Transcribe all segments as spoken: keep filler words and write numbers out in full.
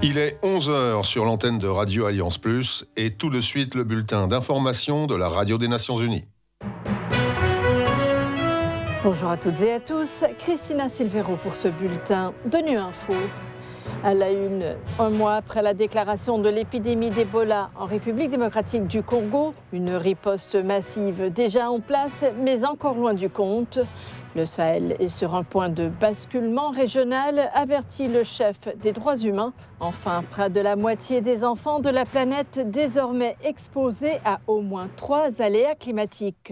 Il est onze heures sur l'antenne de Radio Alliance Plus et tout de suite le bulletin d'information de la Radio des Nations Unies. Bonjour à toutes et à tous, Christina Silvero pour ce bulletin de Nu Info. À la une, un mois après la déclaration de l'épidémie d'Ebola en République démocratique du Congo, une riposte massive déjà en place, mais encore loin du compte. Le Sahel est sur un point de basculement régional, avertit le chef des droits humains. Enfin, près de la moitié des enfants de la planète désormais exposés à au moins trois aléas climatiques.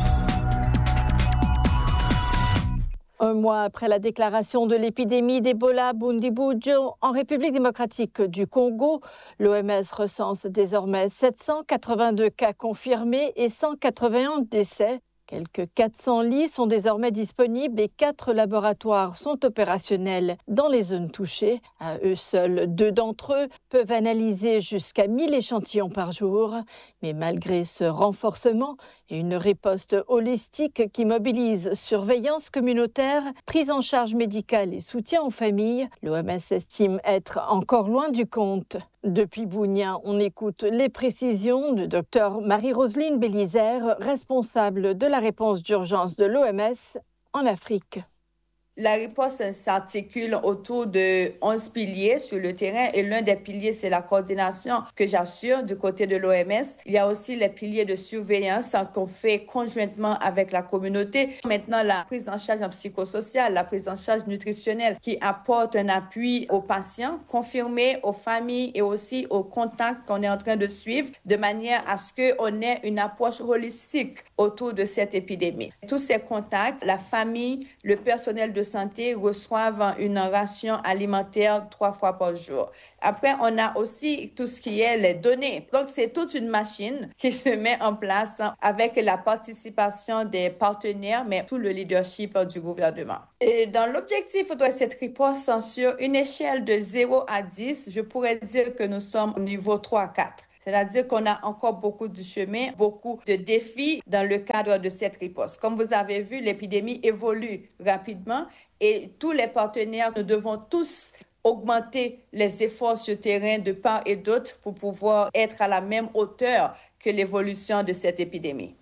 Un mois après la déclaration de l'épidémie d'Ebola Bundibugyo en République démocratique du Congo, l'O M S recense désormais sept cent quatre-vingt-deux cas confirmés et cent quatre-vingt-un décès. Quelques quatre cents lits sont désormais disponibles et quatre laboratoires sont opérationnels dans les zones touchées. À eux seuls, deux d'entre eux peuvent analyser jusqu'à mille échantillons par jour. Mais malgré ce renforcement et une riposte holistique qui mobilise surveillance communautaire, prise en charge médicale et soutien aux familles, l'O M S estime être encore loin du compte. Depuis Bunia, on écoute les précisions du docteur Marie-Roseline Bélizaire, responsable de la réponse d'urgence de l'O M S en Afrique. La réponse s'articule autour de onze piliers sur le terrain et l'un des piliers, c'est la coordination que j'assure du côté de l'O M S. Il y a aussi les piliers de surveillance qu'on fait conjointement avec la communauté. Maintenant, la prise en charge psychosociale, la prise en charge nutritionnelle qui apporte un appui aux patients, confirmé aux familles et aussi aux contacts qu'on est en train de suivre de manière à ce qu'on ait une approche holistique autour de cette épidémie. Tous ces contacts, la famille, le personnel de santé reçoivent une ration alimentaire trois fois par jour. Après, on a aussi tout ce qui est les données. Donc, c'est toute une machine qui se met en place avec la participation des partenaires, mais tout le leadership du gouvernement. Et dans l'objectif de cette riposte sur une échelle de zéro à dix, je pourrais dire que nous sommes au niveau trois à quatre. C'est-à-dire qu'on a encore beaucoup de chemin, beaucoup de défis dans le cadre de cette riposte. Comme vous avez vu, l'épidémie évolue rapidement et tous les partenaires, nous devons tous augmenter les efforts sur le terrain de part et d'autre pour pouvoir être à la même hauteur que l'évolution de cette épidémie.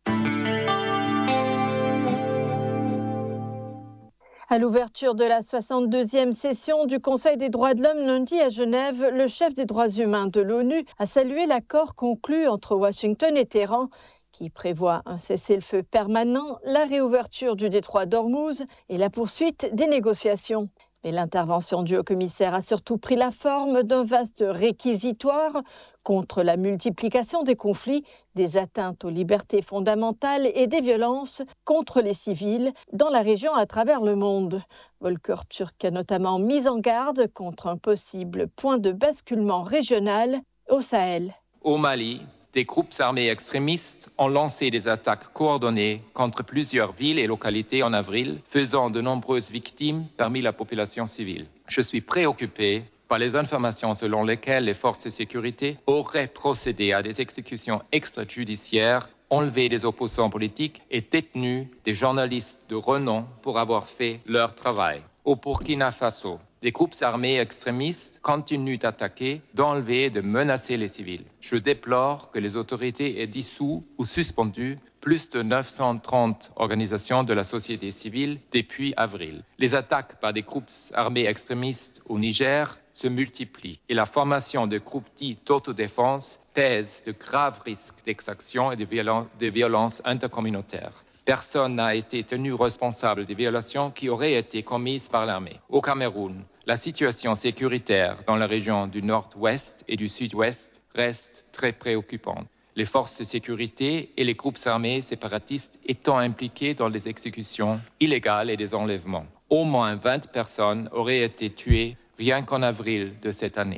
À l'ouverture de la soixante-deuxième session du Conseil des droits de l'homme lundi à Genève, le chef des droits humains de l'ONU a salué l'accord conclu entre Washington et Téhéran qui prévoit un cessez-le-feu permanent, la réouverture du détroit d'Ormuz et la poursuite des négociations. Mais l'intervention du haut-commissaire a surtout pris la forme d'un vaste réquisitoire contre la multiplication des conflits, des atteintes aux libertés fondamentales et des violences contre les civils dans la région à travers le monde. Volker Turk a notamment mis en garde contre un possible point de basculement régional au Sahel. Au Mali, des groupes armés extrémistes ont lancé des attaques coordonnées contre plusieurs villes et localités en avril, faisant de nombreuses victimes parmi la population civile. Je suis préoccupé par les informations selon lesquelles les forces de sécurité auraient procédé à des exécutions extrajudiciaires, enlevé des opposants politiques et détenu des journalistes de renom pour avoir fait leur travail. Au Burkina Faso, des groupes armés extrémistes continuent d'attaquer, d'enlever et de menacer les civils. Je déplore que les autorités aient dissous ou suspendu plus de neuf cent trente organisations de la société civile depuis avril. Les attaques par des groupes armés extrémistes au Niger se multiplient et la formation de groupes dits d'autodéfense pèse de graves risques d'exaction et de, violen- de violences intercommunautaires. Personne n'a été tenu responsable des violations qui auraient été commises par l'armée. Au Cameroun, la situation sécuritaire dans la région du nord-ouest et du sud-ouest reste très préoccupante. Les forces de sécurité et les groupes armés séparatistes étant impliqués dans les exécutions illégales et des enlèvements. Au moins vingt personnes auraient été tuées rien qu'en avril de cette année.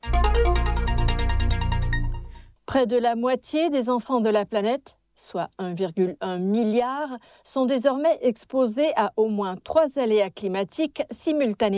Près de la moitié des enfants de la planète, soit un virgule un milliard, sont désormais exposés à au moins trois aléas climatiques simultanément.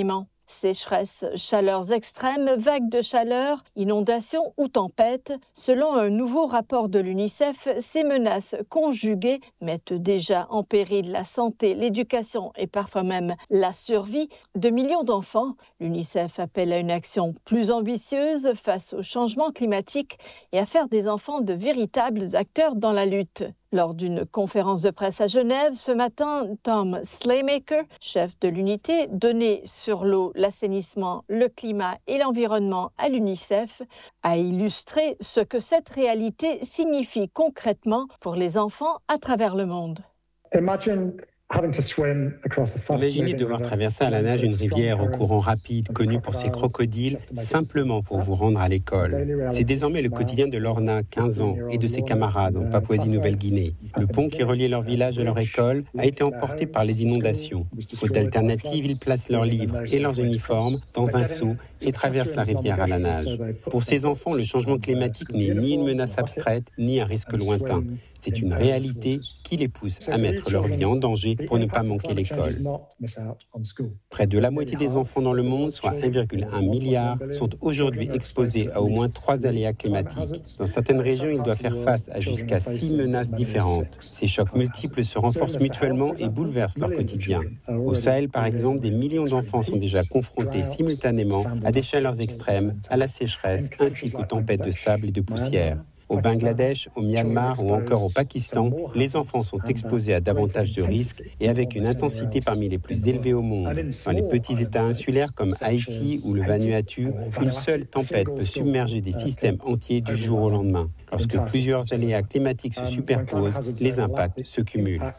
Sécheresse, chaleurs extrêmes, vagues de chaleur, inondations ou tempêtes. Selon un nouveau rapport de l'UNICEF, ces menaces conjuguées mettent déjà en péril la santé, l'éducation et parfois même la survie de millions d'enfants. L'UNICEF appelle à une action plus ambitieuse face au changement climatique et à faire des enfants de véritables acteurs dans la lutte. Lors d'une conférence de presse à Genève, ce matin, Tom Slaymaker, chef de l'unité donnée sur l'eau, l'assainissement, le climat et l'environnement à l'UNICEF, a illustré ce que cette réalité signifie concrètement pour les enfants à travers le monde. Imagine Imaginez devoir traverser à la nage une rivière au courant rapide, connue pour ses crocodiles, simplement pour vous rendre à l'école. C'est désormais le quotidien de Lorna, quinze ans, et de ses camarades en Papouasie-Nouvelle-Guinée. Le pont qui reliait leur village à leur école a été emporté par les inondations. Faute d'alternative, ils placent leurs livres et leurs uniformes dans un seau et traversent la rivière à la nage. Pour ces enfants, le changement climatique n'est ni une menace abstraite, ni un risque lointain. C'est une réalité qui les pousse à mettre leur vie en danger pour ne pas manquer l'école. Près de la moitié des enfants dans le monde, soit un virgule un milliard, sont aujourd'hui exposés à au moins trois aléas climatiques. Dans certaines régions, ils doivent faire face à jusqu'à six menaces différentes. Ces chocs multiples se renforcent mutuellement et bouleversent leur quotidien. Au Sahel, par exemple, des millions d'enfants sont déjà confrontés simultanément à des chaleurs extrêmes, à la sécheresse, ainsi qu'aux tempêtes de sable et de poussière. Au Bangladesh, au Myanmar ou encore au Pakistan, les enfants sont exposés à davantage de risques et avec une intensité parmi les plus élevées au monde. Dans les petits États insulaires comme Haïti ou le Vanuatu, une seule tempête peut submerger des systèmes entiers du jour au lendemain. Lorsque plusieurs aléas climatiques se superposent, les impacts se cumulent.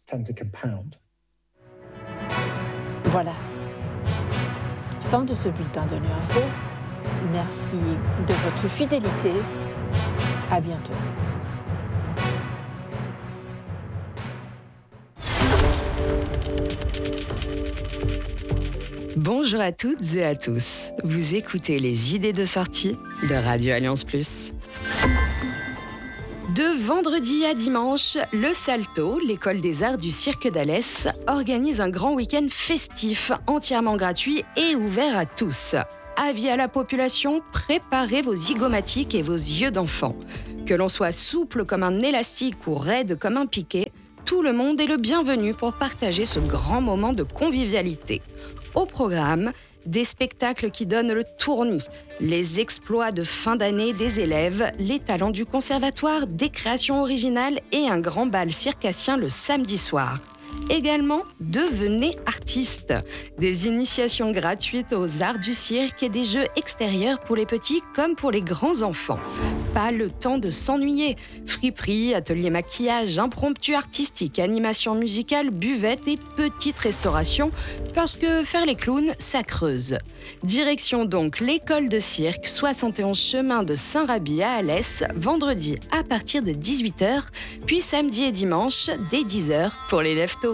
Voilà. Fin de ce bulletin de Nu Info. Merci de votre fidélité. À bientôt. Bonjour à toutes et à tous. Vous écoutez les idées de sortie de Radio Alliance Plus. De vendredi à dimanche, le Salto, l'école des arts du cirque d'Alès, organise un grand week-end festif, entièrement gratuit et ouvert à tous. Avis à la population, préparez vos zygomatiques et vos yeux d'enfant. Que l'on soit souple comme un élastique ou raide comme un piquet, tout le monde est le bienvenu pour partager ce grand moment de convivialité. Au programme, des spectacles qui donnent le tournis, les exploits de fin d'année des élèves, les talents du conservatoire, des créations originales et un grand bal circassien le samedi soir. Également, devenez artiste. Des initiations gratuites aux arts du cirque et des jeux extérieurs pour les petits comme pour les grands enfants. Pas le temps de s'ennuyer. Friperie, atelier maquillage, impromptu artistique, animation musicale, buvette et petite restauration, parce que faire les clowns, ça creuse. Direction donc l'école de cirque, soixante et onze chemin de Saint-Raby à Alès, vendredi à partir de dix-huit heures, puis samedi et dimanche dès dix heures pour les lève-tôt.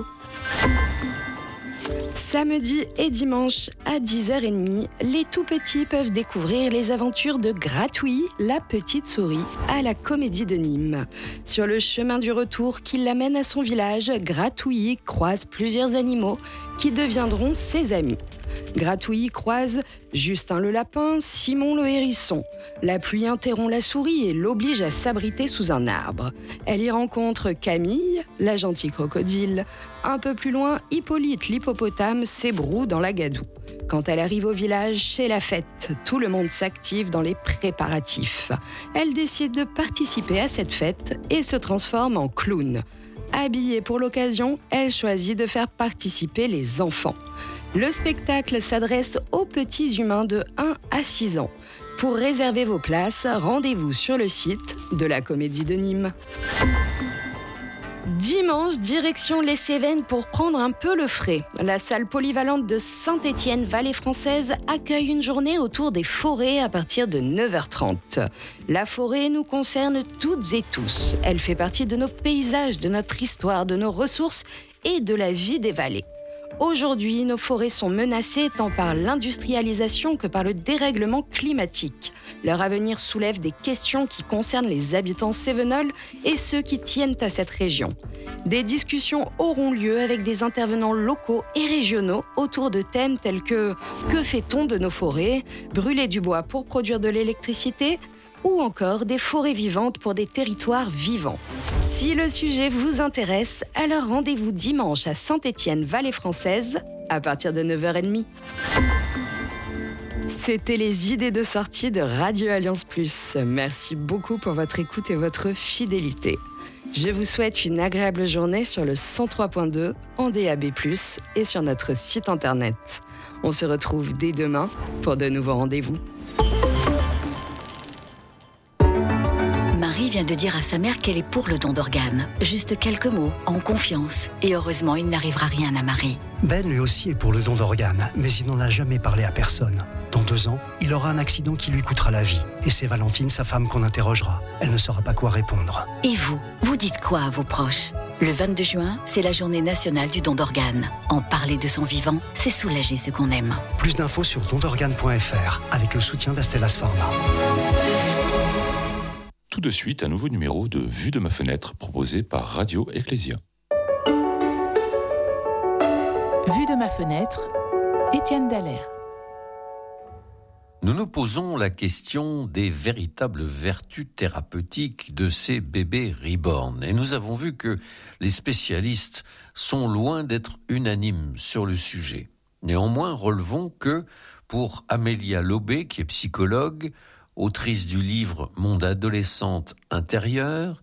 Samedi et dimanche à dix heures trente, les tout-petits peuvent découvrir les aventures de Gratouille, la petite souris, à la Comédie de Nîmes. Sur le chemin du retour qui l'amène à son village, Gratouille croise plusieurs animaux qui deviendront ses amis. Gratouille croise Justin le lapin, Simon le hérisson. La pluie interrompt la souris et l'oblige à s'abriter sous un arbre. Elle y rencontre Camille, la gentille crocodile. Un peu plus loin, Hippolyte l'hippopotame s'ébroue dans la gadoue. Quand elle arrive au village, c'est la fête. Tout le monde s'active dans les préparatifs. Elle décide de participer à cette fête et se transforme en clown. Habillée pour l'occasion, elle choisit de faire participer les enfants. Le spectacle s'adresse aux petits humains de un à six ans. Pour réserver vos places, rendez-vous sur le site de la Comédie de Nîmes. Dimanche, direction les Cévennes pour prendre un peu le frais. La salle polyvalente de Saint-Étienne, Vallée Française, accueille une journée autour des forêts à partir de neuf heures trente. La forêt nous concerne toutes et tous. Elle fait partie de nos paysages, de notre histoire, de nos ressources et de la vie des vallées. Aujourd'hui, nos forêts sont menacées tant par l'industrialisation que par le dérèglement climatique. Leur avenir soulève des questions qui concernent les habitants cévenols et ceux qui tiennent à cette région. Des discussions auront lieu avec des intervenants locaux et régionaux autour de thèmes tels que « Que fait-on de nos forêts ? Brûler du bois pour produire de l'électricité ?» ou encore des forêts vivantes pour des territoires vivants. Si le sujet vous intéresse, alors rendez-vous dimanche à Saint-Étienne-Vallée Française à partir de neuf heures trente. C'était les idées de sortie de Radio Alliance Plus. Merci beaucoup pour votre écoute et votre fidélité. Je vous souhaite une agréable journée sur le cent trois point deux en D A B plus, et sur notre site internet. On se retrouve dès demain pour de nouveaux rendez-vous. Marie vient de dire à sa mère qu'elle est pour le don d'organes. Juste quelques mots, en confiance. Et heureusement, il n'arrivera rien à Marie. Ben, lui aussi, est pour le don d'organes, mais il n'en a jamais parlé à personne. Dans deux ans, il aura un accident qui lui coûtera la vie. Et c'est Valentine, sa femme, qu'on interrogera. Elle ne saura pas quoi répondre. Et vous, vous dites quoi à vos proches ? Le vingt-deux juin, c'est la journée nationale du don d'organes. En parler de son vivant, c'est soulager ceux qu'on aime. Plus d'infos sur don d'organes point f r, avec le soutien d'Astellas Pharma. Tout de suite, un nouveau numéro de Vue de ma fenêtre proposé par Radio Ecclésia. Vue de ma fenêtre, Étienne Dallaire. Nous nous posons la question des véritables vertus thérapeutiques de ces bébés reborn. Et nous avons vu que les spécialistes sont loin d'être unanimes sur le sujet. Néanmoins, relevons que pour Amélia Lobé, qui est psychologue, autrice du livre « Monde adolescente intérieur »,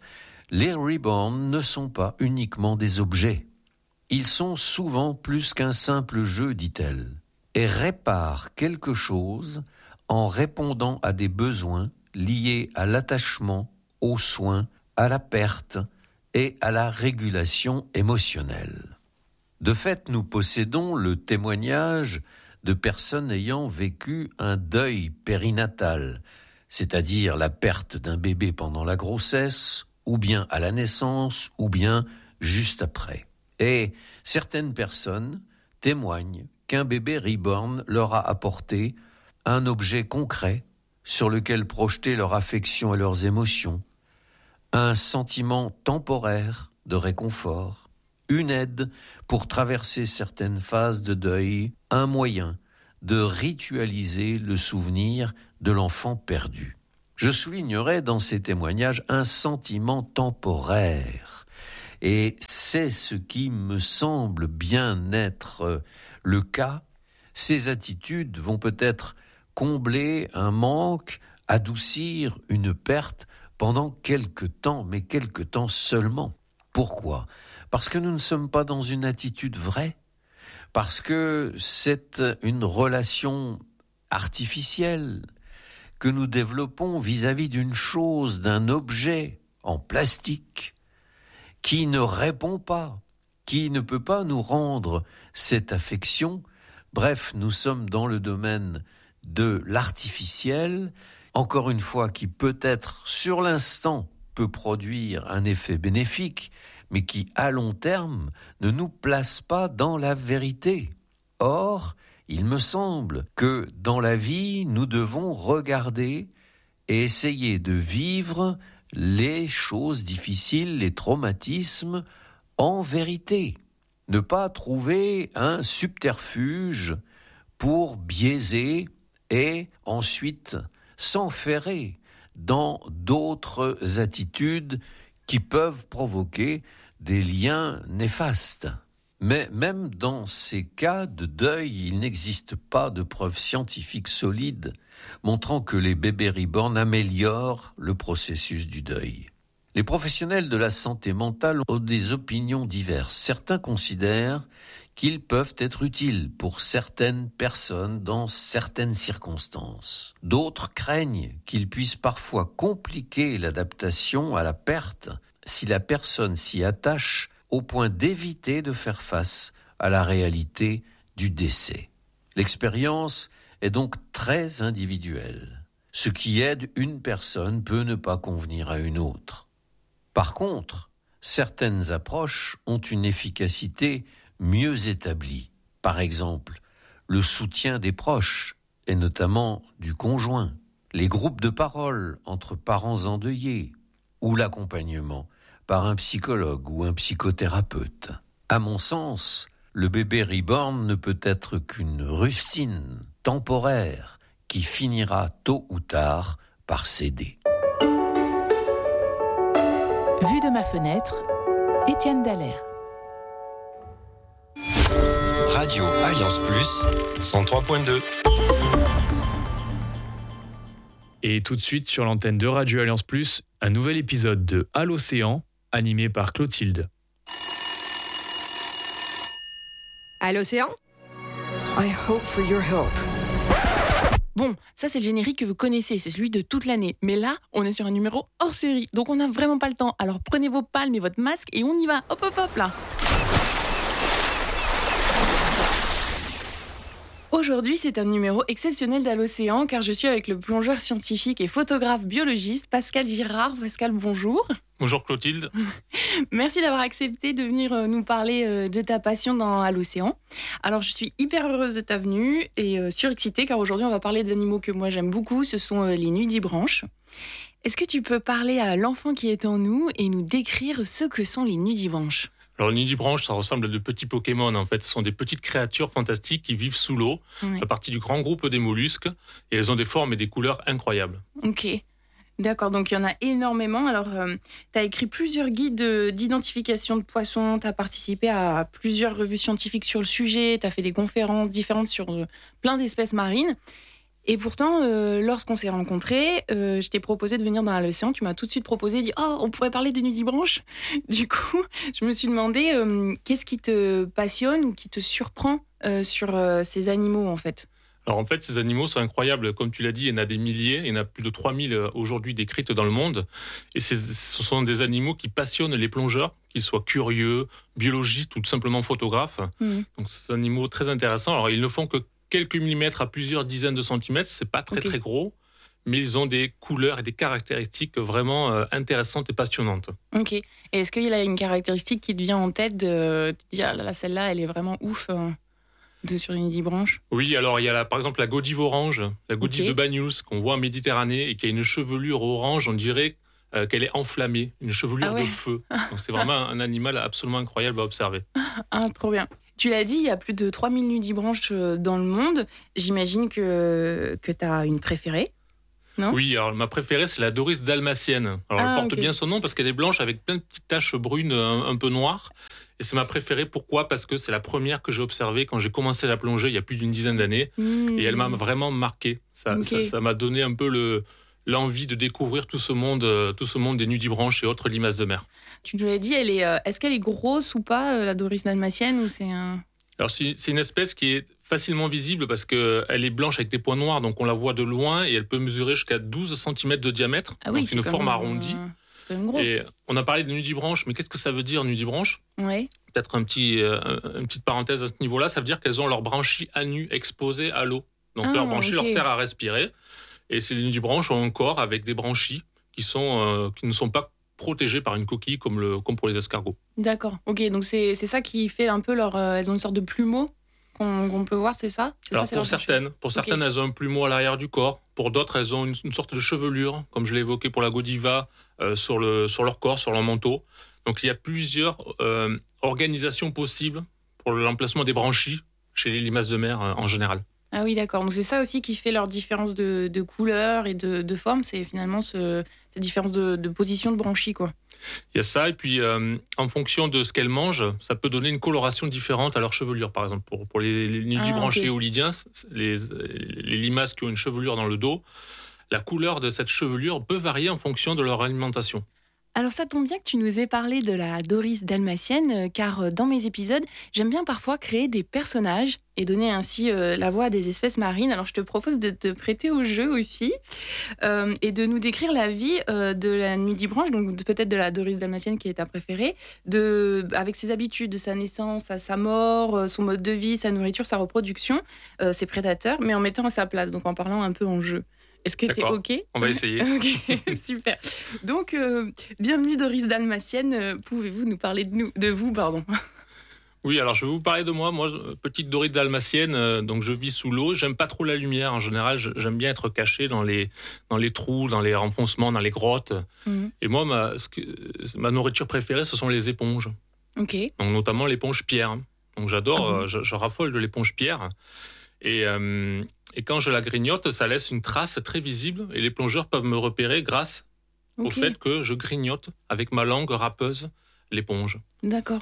les reborn ne sont pas uniquement des objets. Ils sont souvent plus qu'un simple jeu, dit-elle, et réparent quelque chose en répondant à des besoins liés à l'attachement, aux soins, à la perte et à la régulation émotionnelle. De fait, nous possédons le témoignage de personnes ayant vécu un deuil périnatal, c'est-à-dire la perte d'un bébé pendant la grossesse, ou bien à la naissance, ou bien juste après. Et certaines personnes témoignent qu'un bébé reborn leur a apporté un objet concret sur lequel projeter leur affection et leurs émotions, un sentiment temporaire de réconfort, une aide pour traverser certaines phases de deuil, un moyen de ritualiser le souvenir de l'enfant perdu. Je soulignerai dans ces témoignages un sentiment temporaire, et c'est ce qui me semble bien être le cas. Ces attitudes vont peut-être combler un manque, adoucir une perte pendant quelque temps, mais quelque temps seulement. Pourquoi ? Parce que nous ne sommes pas dans une attitude vraie, parce que c'est une relation artificielle que nous développons vis-à-vis d'une chose, d'un objet en plastique qui ne répond pas, qui ne peut pas nous rendre cette affection. Bref, nous sommes dans le domaine de l'artificiel, encore une fois, qui peut-être sur l'instant peut produire un effet bénéfique, mais qui à long terme ne nous place pas dans la vérité. Or, il me semble que dans la vie, nous devons regarder et essayer de vivre les choses difficiles, les traumatismes en vérité. Ne pas trouver un subterfuge pour biaiser et ensuite s'enferrer dans d'autres attitudes qui peuvent provoquer des liens néfastes. Mais même dans ces cas de deuil, il n'existe pas de preuves scientifiques solides montrant que les bébés reborn améliorent le processus du deuil. Les professionnels de la santé mentale ont des opinions diverses. Certains considèrent qu'ils peuvent être utiles pour certaines personnes dans certaines circonstances. D'autres craignent qu'ils puissent parfois compliquer l'adaptation à la perte si la personne s'y attache au point d'éviter de faire face à la réalité du décès. L'expérience est donc très individuelle. Ce qui aide une personne peut ne pas convenir à une autre. Par contre, certaines approches ont une efficacité mieux établie. Par exemple, le soutien des proches, et notamment du conjoint. les groupes de parole entre parents endeuillés ou l'accompagnement par un psychologue ou un psychothérapeute. À mon sens, le bébé reborn ne peut être qu'une rustine temporaire qui finira tôt ou tard par céder. Vue de ma fenêtre, Étienne Dallaire. Radio Alliance Plus, cent trois point deux. Et tout de suite sur l'antenne de Radio Alliance Plus, un nouvel épisode de À l'océan, animé par Clotilde. À l'océan ? I hope for your help. Bon, ça c'est le générique que vous connaissez, c'est celui de toute l'année. Mais là, on est sur un numéro hors série, donc on n'a vraiment pas le temps. Alors prenez vos palmes et votre masque et on y va. Hop hop hop là. Aujourd'hui, c'est un numéro exceptionnel d'À l'océan car je suis avec le plongeur scientifique et photographe biologiste Pascal Girard. Pascal, bonjour. Bonjour Clotilde. Merci d'avoir accepté de venir nous parler de ta passion dans À l'océan. Alors, je suis hyper heureuse de ta venue et surexcitée car aujourd'hui, on va parler d'animaux que moi j'aime beaucoup. Ce sont les nudibranches. Est-ce que tu peux parler à l'enfant qui est en nous et nous décrire ce que sont les nudibranches ? Alors, les nudibranches, ça ressemble à de petits Pokémon. En fait, ce sont des petites créatures fantastiques qui vivent sous l'eau, ouais. à partir du grand groupe des mollusques. Et elles ont des formes et des couleurs incroyables. Ok, d'accord. Donc, il y en a énormément. Alors, euh, tu as écrit plusieurs guides d'identification de poissons. Tu as participé à plusieurs revues scientifiques sur le sujet. Tu as fait des conférences différentes sur euh, plein d'espèces marines. Et pourtant, euh, lorsqu'on s'est rencontrés, euh, je t'ai proposé de venir dans À l'océan. Tu m'as tout de suite proposé, dit « Oh, on pourrait parler des nudibranches ?» Du coup, je me suis demandé euh, qu'est-ce qui te passionne ou qui te surprend euh, sur euh, ces animaux, en fait. Alors en fait, ces animaux sont incroyables. Comme tu l'as dit, il y en a des milliers. Il y en a plus de trois mille aujourd'hui décrites dans le monde. Et ce sont des animaux qui passionnent les plongeurs, qu'ils soient curieux, biologistes ou tout simplement photographes. Mmh. Donc, c'est des animaux très intéressants. Alors, ils ne font que quelques millimètres à plusieurs dizaines de centimètres, c'est pas très okay. très gros, mais ils ont des couleurs et des caractéristiques vraiment euh, intéressantes et passionnantes. Ok. Et est-ce qu'il y a une caractéristique qui te vient en tête de te dire, ah là, là, celle-là, elle est vraiment ouf euh, de, sur les nudibranches ? Oui, alors il y a la, par exemple la godive orange, la godive okay. de Banyuls, qu'on voit en Méditerranée et qui a une chevelure orange, on dirait euh, qu'elle est enflammée, une chevelure ah ouais. de feu. Donc c'est vraiment un animal absolument incroyable à observer. Ah, trop bien. Tu l'as dit, il y a plus de trois mille nudibranches dans le monde. J'imagine que, que tu as une préférée, non ? Oui, alors ma préférée, c'est la Doris dalmatienne. Alors, ah, elle porte okay. bien son nom parce qu'elle est blanche avec plein de petites taches brunes un, un peu noires. Et c'est ma préférée. Pourquoi ? Parce que c'est la première que j'ai observée quand j'ai commencé la plongée il y a plus d'une dizaine d'années. Mmh. Et elle m'a vraiment marqué. Ça, okay. ça, ça m'a donné un peu le... l'envie de découvrir tout ce monde, tout ce monde des nudibranches et autres limaces de mer. Tu nous l'as dit, elle est, est-ce qu'elle est grosse ou pas, la Doris dalmatienne, ou c'est un... Alors c'est, c'est une espèce qui est facilement visible parce qu'elle est blanche avec des points noirs, donc on la voit de loin et elle peut mesurer jusqu'à douze centimètres de diamètre, ah oui, donc une forme arrondie. Euh, et on a parlé de nudibranches, mais qu'est-ce que ça veut dire nudibranche ? Oui. Peut-être un petit, euh, une petite parenthèse à ce niveau-là, ça veut dire qu'elles ont leurs branchies à nu exposées à l'eau. Donc ah, leur branchie okay. leur sert à respirer. Et ces nudibranches ont un corps avec des branchies qui, sont, euh, qui ne sont pas protégées par une coquille comme, le, comme pour les escargots. D'accord, ok, donc c'est, c'est ça qui fait un peu leur... Euh, elles ont une sorte de plumeau qu'on, qu'on peut voir, c'est ça, c'est Alors ça, c'est pour certaines, pour certaines okay. elles ont un plumeau à l'arrière du corps. Pour d'autres, elles ont une, une sorte de chevelure, comme je l'ai évoqué pour la godiva, euh, sur, le, sur leur corps, sur leur manteau. Donc il y a plusieurs euh, organisations possibles pour l'emplacement des branchies chez les limaces de mer euh, en général. Ah oui, d'accord. Donc c'est ça aussi qui fait leur différence de, de couleur et de, de forme, c'est finalement ce, cette différence de, de position de branchies, quoi. Il y a ça, et puis euh, en fonction de ce qu'elles mangent, ça peut donner une coloration différente à leur chevelure. Par exemple, pour, pour les, les nudibranchés ah, okay. oulidiens, les, les limaces qui ont une chevelure dans le dos, la couleur de cette chevelure peut varier en fonction de leur alimentation. Alors ça tombe bien que tu nous aies parlé de la Doris dalmatienne, car dans mes épisodes, j'aime bien parfois créer des personnages et donner ainsi euh, la voix à des espèces marines. Alors je te propose de te prêter au jeu aussi euh, et de nous décrire la vie euh, de la nudibranche, donc peut-être de la Doris dalmatienne qui est ta préférée, de, avec ses habitudes, de sa naissance à sa mort, son mode de vie, sa nourriture, sa reproduction, euh, ses prédateurs, mais en mettant à sa place, donc en parlant un peu en jeu. Est-ce que tu es OK ? On va essayer. Ok, super. Donc, euh, bienvenue Doris dalmatienne. Pouvez-vous nous parler de, nous, de vous, pardon ? Oui, alors je vais vous parler de moi. Moi, petite dorite dalmatienne, euh, donc je vis sous l'eau. J'aime pas trop la lumière. En général, je- j'aime bien être caché dans les, dans les trous, dans les renfoncements, dans les grottes. Mhm. Et moi, ma, ce que- ma nourriture préférée, ce sont les éponges. Ok. Donc notamment l'éponge pierre. Donc j'adore, Ah bon euh, je, je raffole de l'éponge pierre. Et, euh, et quand je la grignote, ça laisse une trace très visible. Et les plongeurs peuvent me repérer grâce au Ok. fait que je grignote avec ma langue râpeuse l'éponge. D'accord.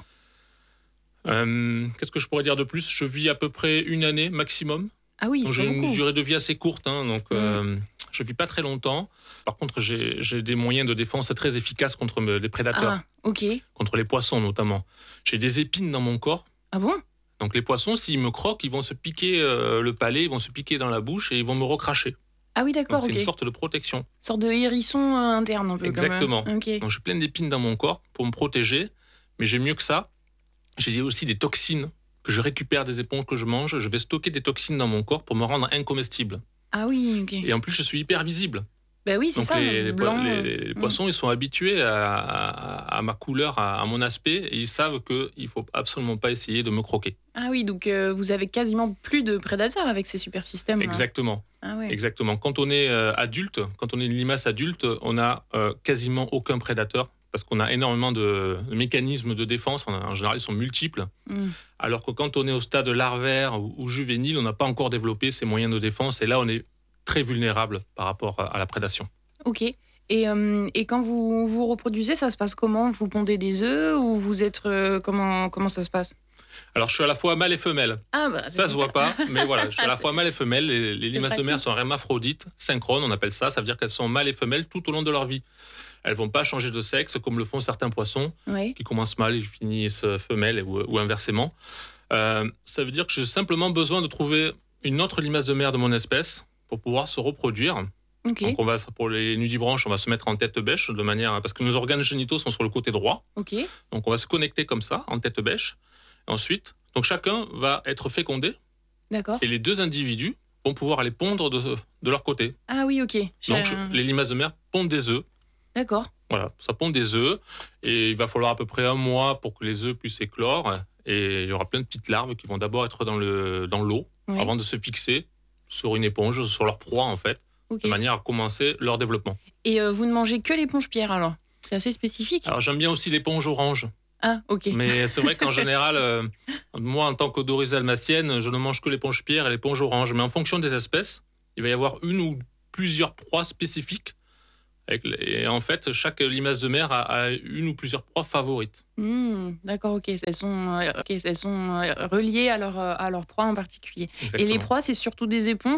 Euh, qu'est-ce que je pourrais dire de plus? Je vis à peu près une année maximum. Ah oui, Donc, c'est j'ai pas une beaucoup. durée de vie assez courte, hein, donc euh, je vis pas très longtemps. Par contre, j'ai j'ai des moyens de défense très efficaces contre me- les prédateurs, Ah, ok. contre les poissons notamment. J'ai des épines dans mon corps. Ah bon? Donc les poissons, s'ils me croquent, ils vont se piquer euh, le palais, ils vont se piquer dans la bouche et ils vont me recracher. Ah oui, Donc d'accord, c'est ok. une sorte de protection. Sorte de hérisson euh, interne un peu. comme, euh, Exactement. Ok. Donc j'ai plein d'épines dans mon corps pour me protéger, mais j'ai mieux que ça. J'ai aussi des toxines que je récupère des éponges que je mange. Je vais stocker des toxines dans mon corps pour me rendre incomestible. Ah oui, ok. Et en plus, je suis hyper visible. Bah oui, c'est Donc ça. les, le les blanc, po- les- euh, les mm. poissons, ils sont habitués à, à- à ma couleur, à, à mon aspect, et ils savent qu'il ne faut absolument pas essayer de me croquer. Ah oui, donc euh, vous avez quasiment plus de prédateurs avec ces super systèmes. Exactement. Ah ouais. Exactement. Quand on est euh, adulte, quand on est une limace adulte, on n'a euh, quasiment aucun prédateur parce qu'on a énormément de, de mécanismes de défense. On a- en général, ils sont multiples. Mm. Alors que quand on est au stade larvaire ou, ou juvénile, on n'a pas encore développé ces moyens de défense. Et là, on est très vulnérable par rapport à, à la prédation. Ok. Et, euh, et quand vous vous reproduisez, ça se passe comment? Vous pondez des œufs ou vous êtes euh, comment comment ça se passe? Alors, je suis à la fois mâle et femelle. Ah bah c'est Ça se super. voit pas, mais voilà, je suis à la C'est- fois mâle et femelle. Les, les c'est limaces de mer pratique. sont hermaphrodites, synchrones, on appelle ça. Ça veut dire qu'elles sont mâles et femelles tout au long de leur vie. Elles vont pas changer de sexe comme le font certains poissons Ouais. qui commencent mâles et finissent femelles ou, ou inversement. Euh, ça veut dire que j'ai simplement besoin de trouver une autre limace de mer de mon espèce pour pouvoir se reproduire. Ok. Donc on va, pour les nudibranches, on va se mettre en tête bêche de manière parce que nos organes génitaux sont sur le côté droit. Ok. Donc on va se connecter comme ça en tête bêche. Ensuite, donc chacun va être fécondé D'accord. et les deux individus vont pouvoir aller pondre de, de leur côté. Ah oui, ok. J'ai Donc un- les limaces de mer pondent des œufs. D'accord. Voilà, ça pond des œufs et il va falloir à peu près un mois pour que les œufs puissent éclore et il y aura plein de petites larves qui vont d'abord être dans le dans l'eau Ouais. avant de se fixer sur une éponge, sur leur proie en fait, Ok. de manière à commencer leur développement. Et euh, vous ne mangez que l'éponge pierre alors? C'est assez spécifique. Alors j'aime bien aussi l'éponge orange, Ah, ok. mais c'est vrai qu'en général, euh, moi en tant qu'odoris dalmatienne, je ne mange que l'éponge pierre et l'éponge orange, mais en fonction des espèces, il va y avoir une ou plusieurs proies spécifiques. Avec les- Et en fait, chaque limace de mer a, a une ou plusieurs proies favorites. Hmm, d'accord, ok. Elles sont, euh, ok, elles sont euh, reliées à leur, euh, à leur proie en particulier. Et les Exactement. proies, c'est surtout des éponges